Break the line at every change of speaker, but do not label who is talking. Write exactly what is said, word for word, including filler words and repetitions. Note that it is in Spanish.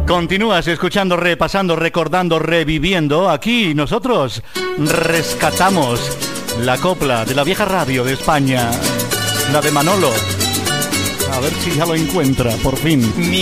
Continúas escuchando, repasando, recordando, reviviendo. Aquí nosotros rescatamos la copla de la vieja radio de España, la de Manolo. A ver si ya lo encuentra, por fin.
Mi